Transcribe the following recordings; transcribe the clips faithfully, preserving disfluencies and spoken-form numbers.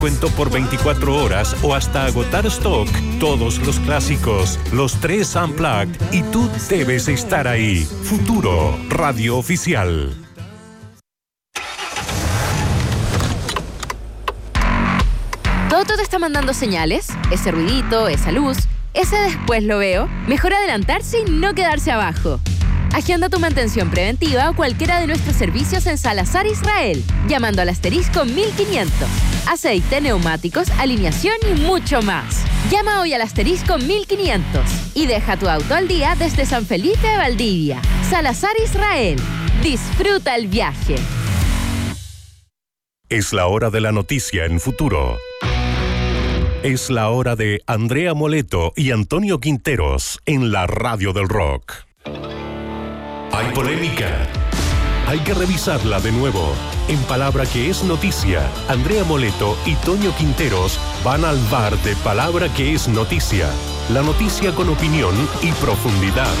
Cuento por veinticuatro horas o hasta agotar stock. Todos los clásicos, los tres Unplugged y tú debes estar ahí. Futuro, radio oficial. ¿Toto te está mandando señales? Ese ruidito, esa luz, ese después lo veo. Mejor adelantarse y no quedarse abajo. Agenda tu mantención preventiva o cualquiera de nuestros servicios en Salazar Israel, llamando al asterisco mil quinientos. Aceite, neumáticos, alineación y mucho más. Llama hoy al asterisco mil quinientos y deja tu auto al día desde San Felipe de Valdivia. Salazar Israel. Disfruta el viaje. Es la hora de la noticia en Futuro. Es la hora de Andrea Moleto y Antonio Quinteros en la Radio del Rock. Hay polémica. Hay que revisarla de nuevo. En Palabra que es noticia, Andrea Moleto y Toño Quinteros van al bar de Palabra que es noticia. La noticia con opinión y profundidad.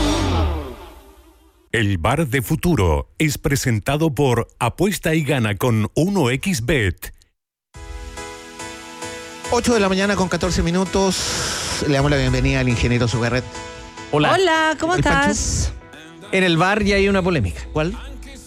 El bar de Futuro es presentado por Apuesta y Gana con uno equis bet. ocho de la mañana con catorce minutos. Le damos la bienvenida al ingeniero Zugarret. Hola. Hola, ¿cómo ¿El estás? En el bar ya hay una polémica. ¿Cuál?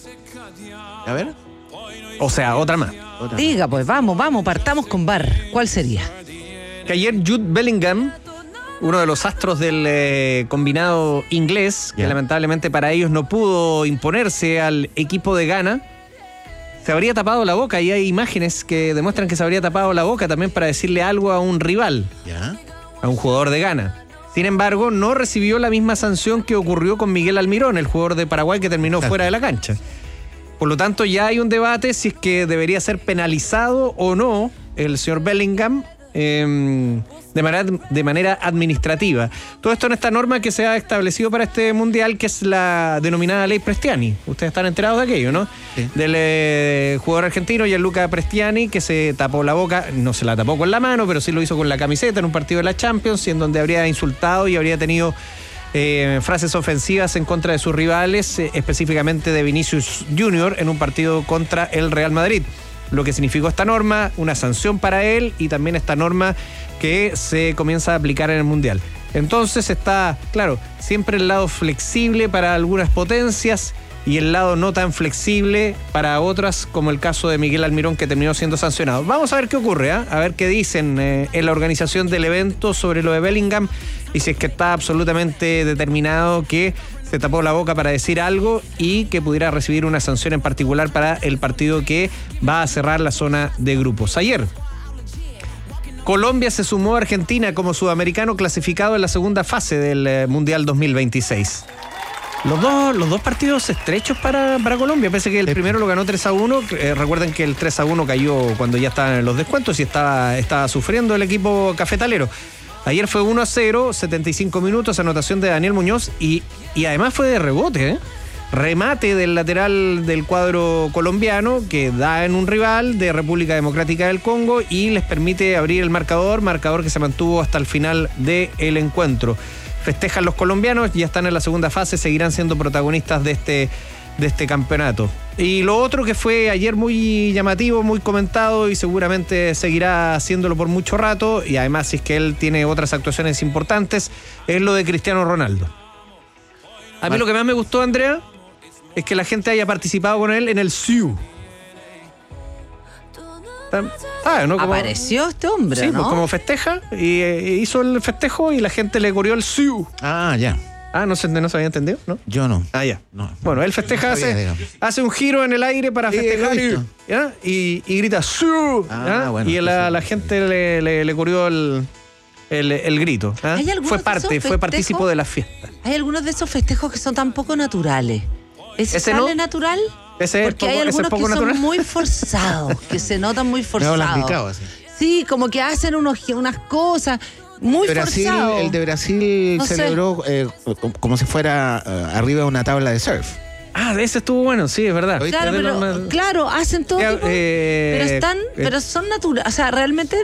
A ver. O sea, otra más. Otra. Diga, pues vamos, vamos, partamos con bar. ¿Cuál sería? Que ayer Jude Bellingham, uno de los astros del eh, combinado inglés, que Ya. lamentablemente para ellos no pudo imponerse al equipo de Ghana, se habría tapado la boca. Y hay imágenes que demuestran que se habría tapado la boca también para decirle algo a un rival, ¿Ya? a un jugador de Ghana. Sin embargo, no recibió la misma sanción que ocurrió con Miguel Almirón, el jugador de Paraguay que terminó Claro. fuera de la cancha. Por lo tanto, ya hay un debate si es que debería ser penalizado o no el señor Bellingham eh, de, manera, de manera administrativa. Todo esto en esta norma que se ha establecido para este mundial, que es la denominada Ley Prestiani. Ustedes están enterados de aquello, ¿no? Sí. Del eh, jugador argentino Gianluca Prestiani, que se tapó la boca, no se la tapó con la mano, pero sí lo hizo con la camiseta en un partido de la Champions, y en donde habría insultado y habría tenido Eh, frases ofensivas en contra de sus rivales, eh, específicamente de Vinicius Junior en un partido contra el Real Madrid. Lo que significó esta norma, una sanción para él, y también esta norma que se comienza a aplicar en el Mundial. Entonces está, claro, siempre el lado flexible para algunas potencias y el lado no tan flexible para otras, como el caso de Miguel Almirón, que terminó siendo sancionado. Vamos a ver qué ocurre, ¿eh? A ver qué dicen eh, en la organización del evento sobre lo de Bellingham, y si es que está absolutamente determinado que se tapó la boca para decir algo y que pudiera recibir una sanción en particular para el partido que va a cerrar la zona de grupos. Ayer, Colombia se sumó a Argentina como sudamericano clasificado en la segunda fase del eh, Mundial dos mil veintiséis. Los dos, los dos partidos estrechos para, para Colombia, pese que el primero lo ganó tres a uno. Eh, recuerden que el tres a uno cayó cuando ya estaban en los descuentos y estaba, estaba sufriendo el equipo cafetalero. Ayer fue uno a cero, setenta y cinco minutos, anotación de Daniel Muñoz, y, y además fue de rebote, ¿eh? Remate del lateral del cuadro colombiano que da en un rival de República Democrática del Congo y les permite abrir el marcador, marcador que se mantuvo hasta el final del encuentro. Festejan los colombianos, ya están en la segunda fase, seguirán siendo protagonistas de este, de este campeonato. Y lo otro que fue ayer muy llamativo, muy comentado, y seguramente seguirá haciéndolo por mucho rato, y además si es que él tiene otras actuaciones importantes, es lo de Cristiano Ronaldo. A mí lo que más me gustó, Andrea, es que la gente haya participado con él en el S I U. Ah, ¿no? Como, Apareció este hombre, sí, ¿no? pues como festeja, y eh, hizo el festejo y la gente le corrió el S I U. Ah, ya. Ah, no se, no se había entendido, ¿no? Yo no. Ah, ya. No. Bueno, él festeja, No sabía, hace, digamos. hace un giro en el aire para Sí, festejar lo he y, visto. ¿ya? y, y grita ¡Su! Ah, ¿ya? bueno, y sí, la, sí. la gente le, le, le corrió el, el, el grito. ¿ah? ¿Hay algunos Fue de parte, esos fue partícipo festejos? de la fiesta. Hay algunos de esos festejos que son tan poco naturales. ¿Ese, ¿Ese sale no? natural? Ese es Porque poco- hay ese es algunos poco que natural. son muy forzados, que se notan muy Me forzados. hablan picado así. Sí, como que hacen unos, unas cosas muy Brasil, forzadas. el de Brasil No sé. celebró eh, como si fuera eh, arriba de una tabla de surf. Ah, ese estuvo bueno, sí, es verdad. ¿Oíste? Claro, Es de pero, los más- claro, hacen todo Ya, tipo, eh, pero están, eh, pero son naturales, o sea, realmente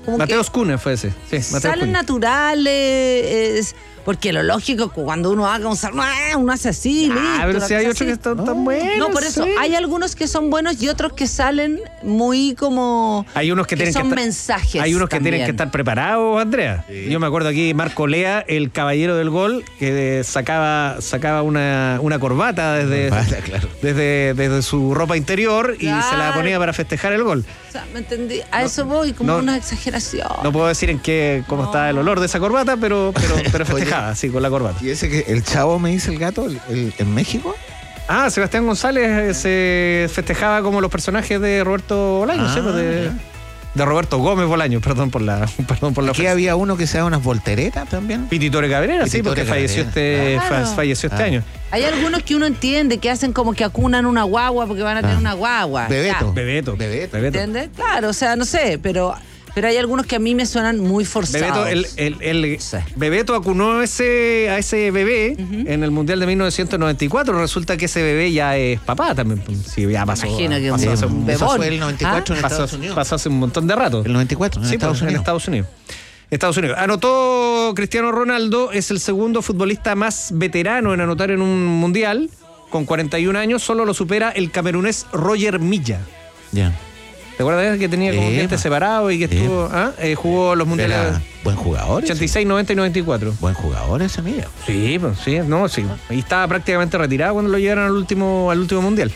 como Mateos que Cunha fue ese. Sí, Mateos salen Cunha. naturales, es- porque lo lógico cuando uno haga un salto, uno hace así, listo, Ah, pero una si hay cosa otros que así. están tan buenos. No, por eso, sí. hay algunos que son buenos y otros que salen muy como... Hay unos que, tienen son que estar, mensajes Hay unos que también. tienen que estar preparados, Andrea. Yo me acuerdo aquí Marco Lea, el caballero del gol, que sacaba, sacaba una, una corbata desde, Corbata, claro. desde, desde su ropa interior y se la Claro. ponía para festejar el gol. O sea, ¿me entendí? A eso voy, como no- una exageración. No puedo decir en qué cómo está el olor de esa corbata, pero, pero, pero festejaba, sí, con la corbata. Y ese que el chavo me dice el gato, el- el- en México. Ah, Sebastián González eh, se festejaba como los personajes de Roberto Bolaño, Ah, ¿sí? Pues de, ya. de Roberto Gómez Bolaño, perdón por la perdón por la Aquí ofensa. había uno que se daba unas volteretas también. Pititore Cabrera, sí, Pititore porque falleció este, Cabrera. fa- falleció este Ah. año. Hay algunos que uno entiende que hacen como que acunan una guagua porque van a tener Ah. una guagua. Bebeto. Bebeto. Bebeto. Bebeto. ¿Entiendes? Claro, o sea, no sé, pero, pero hay algunos que a mí me suenan muy forzados. Bebeto, el, el- el- Sí. Bebeto acunó ese, a ese bebé en el Mundial de mil novecientos noventa y cuatro. Resulta que ese bebé ya es papá también. pues, Sí, ya pasó. Imagino que pasó, un- hace un un- bebé. Eso Bebón. fue el noventa y cuatro en pasó- Estados Unidos. pasó hace un montón de rato. El noventa y cuatro en Sí, Estados pues, Unidos. en Estados Unidos. Estados Unidos. Anotó Cristiano Ronaldo, es el segundo futbolista más veterano en anotar en un mundial. Con cuarenta y un años, solo lo supera el camerunés Roger Milla. Ya. ¿Te acuerdas que tenía como Sí, dientes pa. separados y que Sí. estuvo, ah, eh, jugó los mundiales Era buen jugador. ese. ochenta y seis, noventa y noventa y cuatro? Buen jugador ese mía. Sí, pues sí, no, sí. Y estaba prácticamente retirado cuando lo llevaron al último, al último mundial.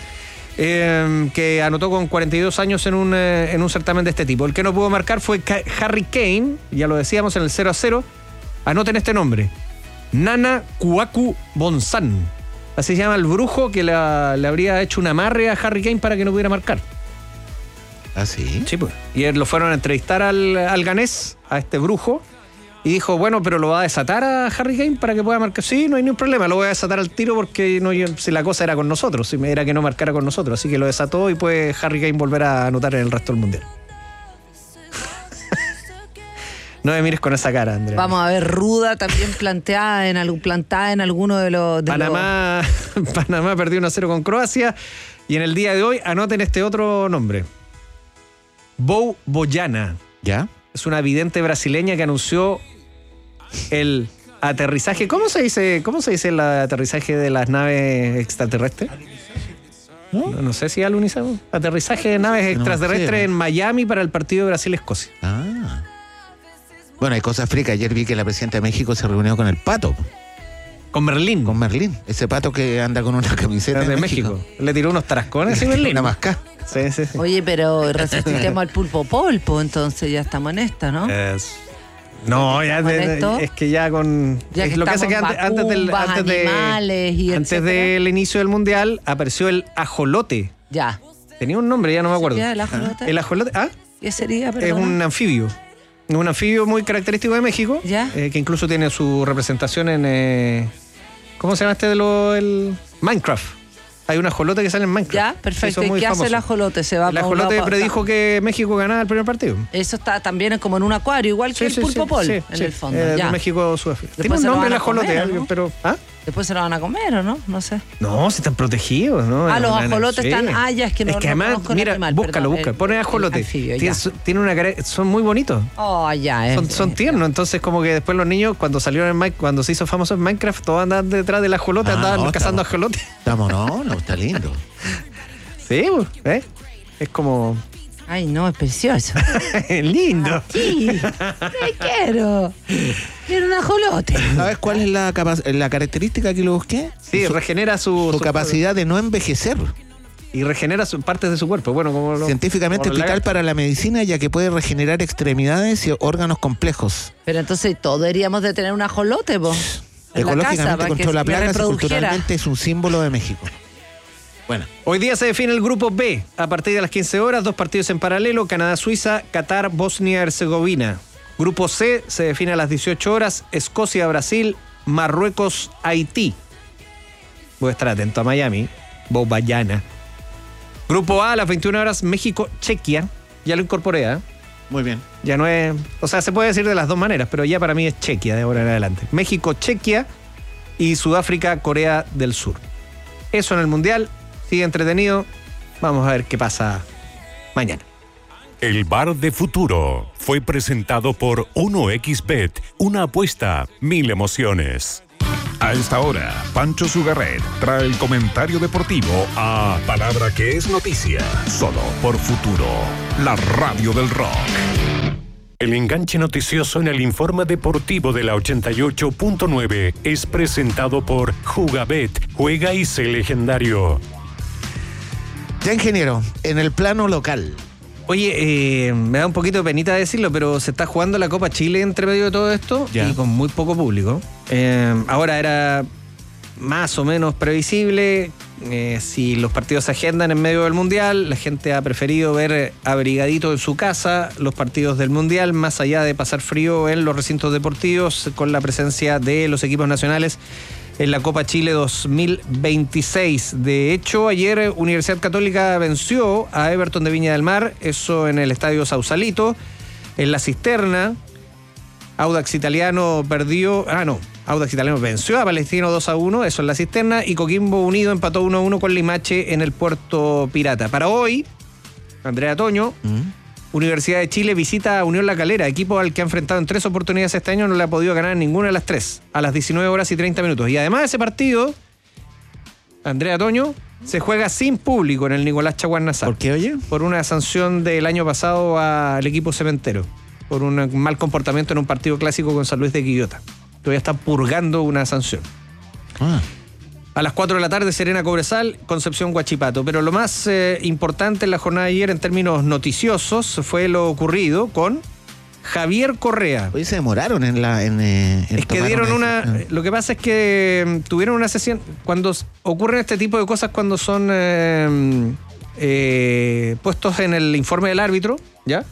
Eh, que anotó con cuarenta y dos años en un, eh, en un certamen de este tipo. El que no pudo marcar fue Ka- Harry Kane, ya lo decíamos en el cero a cero. Anoten este nombre: Nana Kuaku Bonsan. Así se llama el brujo que la- le habría hecho un amarre a Harry Kane para que no pudiera marcar. ¿Ah, sí? Sí, pues. Y él lo fueron a entrevistar al, al ganés, a este brujo, y dijo, bueno, pero lo va a desatar a Harry Kane para que pueda marcar. Sí, no hay ningún problema, lo voy a desatar al tiro porque no, yo- si la cosa era con nosotros, si era que no marcara con nosotros. Así que lo desató y puede Harry Kane volver a anotar en el resto del mundial. No me mires con esa cara, Andrea. Vamos a ver Ruda también planteada en, algún, plantada en alguno de los... de Panamá, Panamá perdió uno a cero con Croacia. Y en el día de hoy, anoten este otro nombre. Bou Boyana. ¿Ya? Es una vidente brasileña que anunció el aterrizaje. ¿Cómo se dice, cómo se dice el aterrizaje de las naves extraterrestres? No, no sé si alunizamos. Aterrizaje de naves No extraterrestres sé. en Miami para el partido de Brasil-Escocia. Ah. Bueno, hay cosas fricas. Ayer vi que la presidenta de México se reunió con el pato, Con Merlín. con Merlín. Ese pato que anda con una camiseta de de México. México. Le tiró unos tarascones y Merlín. Una mascá. Sí, sí, sí. Oye, pero resucitemos al pulpo polpo, entonces ya estamos en esta, ¿no? Es- No, ya ¿Con de- esto? es que ya con. Ya es que lo que hace que estamos antes, antes del, macumbas, antes, de- animales y antes etcétera. del inicio del mundial apareció el ajolote. Ya. Tenía un nombre, ya no me acuerdo. ¿Sería el ajolote? El ajolote. Ah, ¿Qué sería, es perdona? un anfibio. Es un anfibio muy característico de México. Ya. eh, que incluso tiene su representación en. eh, ¿Cómo se llama este de lo. El Minecraft? Hay un ajolote que sale en Minecraft. Ya, Sí, perfecto. son ¿Y muy qué hace el famosos. ajolote? Se va El pa' un lado, ajolote pa' predijo que México ganaba el primer partido. Eso está también como en un acuario, igual que Sí, el sí, pulpo sí, pol, sí, en sí. el fondo. Eh, ya. de México, Sudáfrica. Después Tiene un se lo nombre el van a comer, ajolote, ¿no? alguien, pero. ¿Ah? Después se lo van a comer, ¿o no? No sé. No, si están protegidos, ¿no? Ah, los Una- ajolotes sí. están- ah, ya, es que no- Es que no además, conozco el mira, animal, búscalo, perdón, busca. el- Pone el ajolote. anfibio, tiene, ya. su- tiene una cara, son muy bonitos. Oh, ya. es- Son, son es- tiernos, entonces como que después los niños cuando salieron en Minecraft, cuando se hizo famoso en Minecraft, todos andaban detrás del ajolote, Ah, andaban no, cazando estamos- ajolotes. Estamos, no, no, está lindo. Sí, pues, ¿eh? Es como Ay, no, es precioso. lindo. Sí, me quiero. Quiero un ajolote. ¿Sabes cuál es la, capa- la característica que lo busqué? Sí, su, regenera su, su su- capacidad de no envejecer. y regenera su- partes de su cuerpo. Bueno, como lo- Científicamente como los vital lagartos. para la medicina, ya que puede regenerar extremidades y órganos complejos. Pero entonces todos deberíamos de tener un ajolote, po. En la casa, Ecológicamente para que controla me plagas y reprodujera. culturalmente es un símbolo de México. Bueno, Hoy día se define el grupo B. A partir de las quince horas, dos partidos en paralelo: Canadá-Suiza, Qatar, Bosnia-Herzegovina. Grupo C se define a las dieciocho horas: Escocia-Brasil, Marruecos-Haití. Voy a estar atento a Miami, Bobayana. Grupo A a las veintiuna horas: México-Chequia. Ya lo incorporé, ¿eh? muy bien. Ya no es. O sea, se puede decir de las dos maneras, pero ya para mí es Chequia de ahora en adelante. México-Chequia y Sudáfrica-Corea del Sur. Eso en el Mundial. Sigue entretenido. Vamos a ver qué pasa mañana. El bar de futuro. fue presentado por uno equis bet, una apuesta, mil emociones. A esta hora, Pancho Sugarret trae el comentario deportivo a Palabra que es noticia, solo por Futuro, la radio del rock. El enganche noticioso en el informe deportivo de la ochenta y ocho punto nueve es presentado por Jugabet, juega y sé legendario. Ya, ingeniero, en el plano local. Oye, eh, me da un poquito de penita decirlo, pero se está jugando la Copa Chile entre medio de todo esto Ya. y con muy poco público. Eh, ahora era más o menos previsible. Eh, si los partidos se agendan en medio del Mundial, la gente ha preferido ver abrigadito en su casa los partidos del Mundial, más allá de pasar frío en los recintos deportivos, con la presencia de los equipos nacionales en la Copa Chile dos mil veintiséis. De hecho, ayer Universidad Católica venció a Everton de Viña del Mar, eso en el Estadio Sausalito. En la Cisterna, Audax Italiano perdió... Ah, no. Audax Italiano venció a Palestino dos a uno, eso en la Cisterna, y Coquimbo Unido empató uno a uno con Limache en el Puerto Pirata. Para hoy, Andrea Toño, ¿Mm? Universidad de Chile visita a Unión La Calera, equipo al que ha enfrentado en tres oportunidades este año, no le ha podido ganar ninguna de las tres, a las diecinueve horas y treinta minutos. Y además de ese partido, Andrea Toño se juega sin público en el Nicolás Chaguán Nazar. ¿Por qué, oye? Por una sanción del año pasado al equipo cementero, por un mal comportamiento en un partido clásico con San Luis de Quillota. Todavía está purgando una sanción. Ah. A las cuatro de la tarde, Serena Cobresal, Concepción Huachipato. Pero lo más eh, importante en la jornada de ayer en términos noticiosos fue lo ocurrido con Javier Correa. Hoy se demoraron en la... En, eh, en Es que tomar dieron una... decisión. Lo que pasa es que mm, tuvieron una sesión... Cuando ocurren este tipo de cosas, cuando son eh, eh, puestos en el informe del árbitro, ¿ya?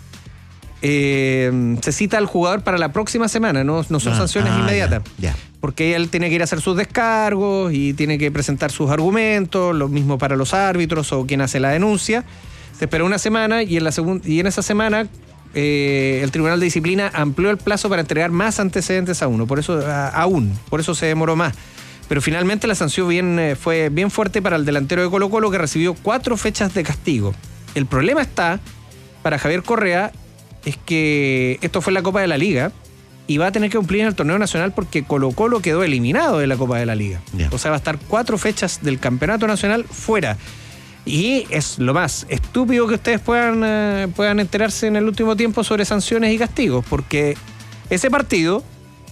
Eh, se cita al jugador para la próxima semana, no, no son Ah, ah, inmediatas. Ya, ya. Porque él tiene que ir a hacer sus descargos y tiene que presentar sus argumentos, lo mismo para los árbitros o quien hace la denuncia. Se espera una semana y en, la segun- y en esa semana eh, el Tribunal de Disciplina amplió el plazo para entregar más antecedentes a uno, por eso a, aún, por eso se demoró más. Pero finalmente la sanción bien, eh, fue bien fuerte para el delantero de Colo-Colo, que recibió cuatro fechas de castigo. El problema está para Javier Correa, es que esto fue en la Copa de la Liga y va a tener que cumplir en el torneo nacional porque Colo-Colo quedó eliminado de la Copa de la Liga. Yeah. O sea, va a estar cuatro fechas del campeonato nacional fuera. Y es lo más estúpido que ustedes puedan, eh, puedan enterarse en el último tiempo sobre sanciones y castigos, porque ese partido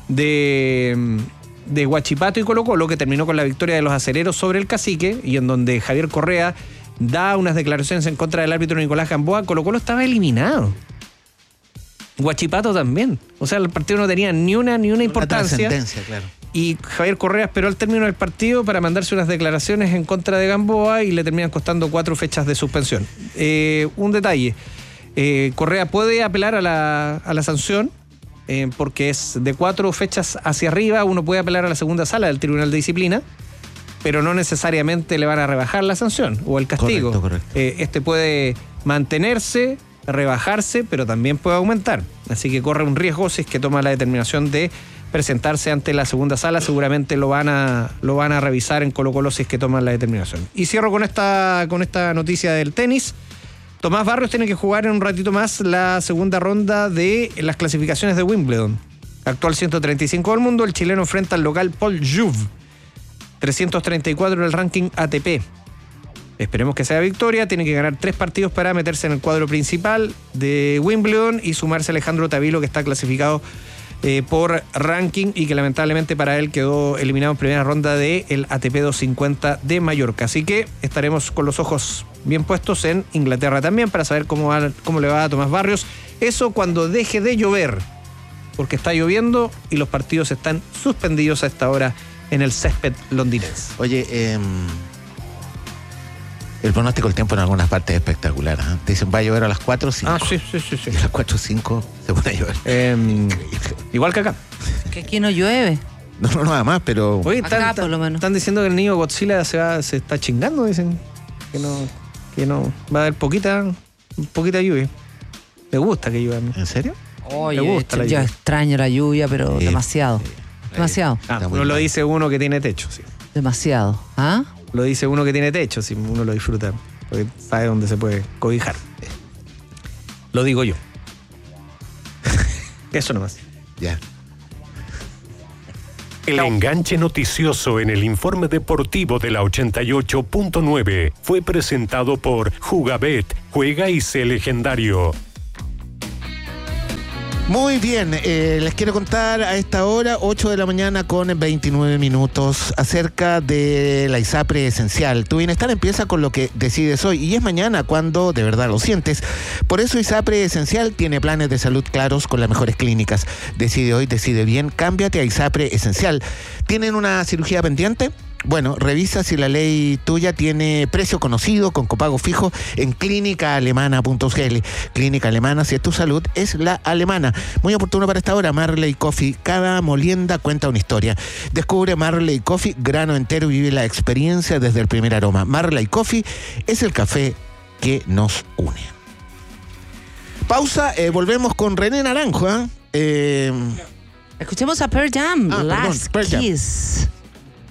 de, de Huachipato y Colo-Colo, que terminó con la victoria de los acereros sobre el Cacique, y en donde Javier Correa da unas declaraciones en contra del árbitro Nicolás Gamboa, Colo-Colo estaba eliminado. Huachipato también. O sea, el partido no tenía ni una ni una importancia. Una trascendencia, claro. Y Javier Correa esperó al término del partido para mandarse unas declaraciones en contra de Gamboa y le terminan costando cuatro fechas de suspensión. Eh, un detalle. Eh, Correa puede apelar a la, a la sanción eh, porque es de cuatro fechas hacia arriba. Uno puede apelar a la segunda sala del Tribunal de Disciplina, pero no necesariamente le van a rebajar la sanción o el castigo. Correcto, correcto. Eh, este puede mantenerse, rebajarse, pero también puede aumentar. Así que corre un riesgo si es que toma la determinación de presentarse ante la segunda sala. Seguramente lo van a, lo van a revisar en Colo-Colo si es que toman la determinación. Y cierro con esta, con esta noticia del tenis. Tomás Barrios tiene que jugar en un ratito más la segunda ronda de las clasificaciones de Wimbledon. Actual ciento treinta y cinco del mundo, el chileno enfrenta al local Paul Jouve, trescientos treinta y cuatro en el ranking A T P. Esperemos que sea victoria. Tiene que ganar tres partidos para meterse en el cuadro principal de Wimbledon y sumarse a Alejandro Tavilo, que está clasificado eh, por ranking y que lamentablemente para él quedó eliminado en primera ronda del A T P doscientos cincuenta de Mallorca. Así que estaremos con los ojos bien puestos en Inglaterra también para saber cómo, va, cómo le va a Tomás Barrios. Eso cuando deje de llover, porque está lloviendo y los partidos están suspendidos a esta hora en el césped londinense. Oye, eh, el pronóstico del tiempo en algunas partes es espectacular. ¿eh? Te dicen va a llover a las cuatro o cinco. Ah, sí, sí, sí, sí. Y a las cuatro o cinco se pone a llover. Eh, igual que acá. Que aquí no llueve. No, no, nada más, pero... Oye, Acá, están, por lo menos. están diciendo que el niño Godzilla se, va, se está chingando, dicen. Que no, que no. Va a haber poquita, poquita lluvia. Me gusta que llueva a mí. ¿En serio? Oye, Me gusta la yo lluvia. extraño la lluvia, pero Sí, demasiado. sí. Demasiado. Ah, Está muy no lo mal. dice uno que tiene techo, sí. Demasiado. ¿Ah? Lo dice uno que tiene techo, sí, uno lo disfruta. Porque sabe dónde se puede cobijar. Lo digo yo. Eso nomás. Ya. El enganche noticioso en el informe deportivo de la ochenta y ocho punto nueve fue presentado por Jugabet, juega y sé legendario. Muy bien, eh, les quiero contar a esta hora, ocho de la mañana con veintinueve minutos, acerca de la ISAPRE Esencial. Tu bienestar empieza con lo que decides hoy y es mañana cuando de verdad lo sientes. Por eso ISAPRE Esencial tiene planes de salud claros con las mejores clínicas. Decide hoy, decide bien, cámbiate a ISAPRE Esencial. ¿Tienen una cirugía pendiente? Bueno, revisa si la ley tuya tiene precio conocido con copago fijo en clínica alemana punto c l. Clínica Alemana, si es tu salud, es la alemana. Muy oportuno para esta hora, Marley Coffee. Cada molienda cuenta una historia. Descubre Marley Coffee, grano entero y vive la experiencia desde el primer aroma. Marley Coffee es el café que nos une. Pausa, eh, volvemos con René Naranjo. ¿eh? Eh... Escuchemos a Pearl Jam, Ah, Last perdón, Pearl Jam. Kiss.